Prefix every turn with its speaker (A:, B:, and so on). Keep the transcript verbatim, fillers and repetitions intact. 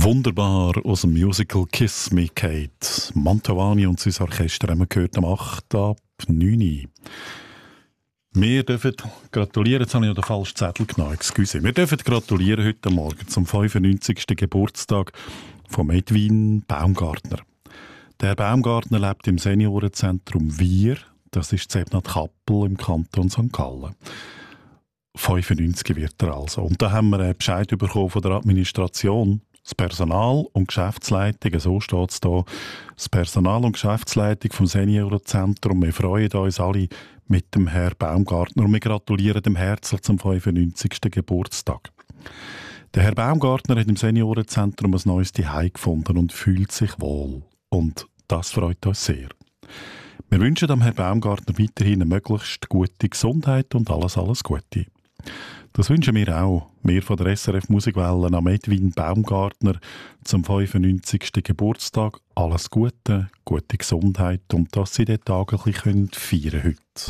A: Wunderbar aus dem Musical «Kiss Me, Kate». Mantovani und sein Orchester haben wir gehört am acht ab neun Uhr. Wir dürfen gratulieren, jetzt habe ich noch den falschen Zettel genommen, excuse. Wir dürfen gratulieren heute Morgen zum fünfundneunzigsten Geburtstag von Edwin Baumgartner. Der Herr Baumgartner lebt im Seniorenzentrum Wir, das ist Zebnat Kappel im Kanton Sankt Gallen. fünfundneunzig wird er also. Und da haben wir einen Bescheid bekommen von der Administration. Das Personal und Geschäftsleitung, so steht es hier, das Personal und Geschäftsleitung vom Seniorenzentrum, wir freuen uns alle mit dem Herrn Baumgartner und wir gratulieren dem herzlich zum fünfundneunzigsten Geburtstag. Der Herr Baumgartner hat im Seniorenzentrum ein neues Zuhause gefunden und fühlt sich wohl. Und das freut uns sehr. Wir wünschen dem Herrn Baumgartner weiterhin eine möglichst gute Gesundheit und alles, alles Gute. Das wünschen wir auch. Wir von der S R F Musikwelle am Edwin Baumgartner zum fünfundneunzigsten Geburtstag. Alles Gute, gute Gesundheit und dass Sie den Tag ein bisschen feiern können heute.